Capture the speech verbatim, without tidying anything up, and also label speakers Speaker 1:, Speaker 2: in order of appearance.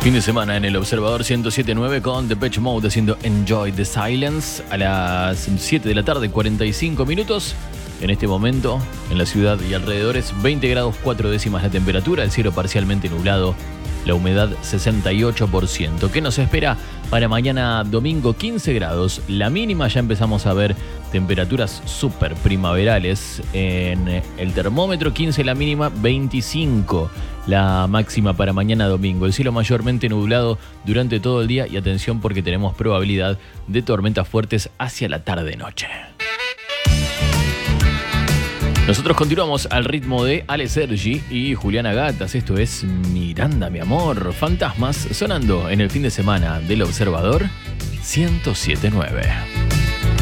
Speaker 1: Fin de semana en el Observador ciento siete punto nueve con Depeche Mode haciendo Enjoy the Silence a las siete de la tarde, cuarenta y cinco minutos. En este momento, en la ciudad y alrededores, veinte grados cuatro décimas la temperatura, el cielo parcialmente nublado, la humedad sesenta y ocho por ciento. ¿Qué nos espera para mañana domingo? quince grados. La mínima, ya empezamos a ver temperaturas súper primaverales en el termómetro. quince la mínima, veinticinco la máxima para mañana domingo. El cielo mayormente nublado durante todo el día y atención porque tenemos probabilidad de tormentas fuertes hacia la tarde-noche. Nosotros continuamos al ritmo de Ale Sergi y Juliana Gatas. Esto es Miranda, mi amor. Fantasmas sonando en el fin de semana del Observador ciento siete punto nueve.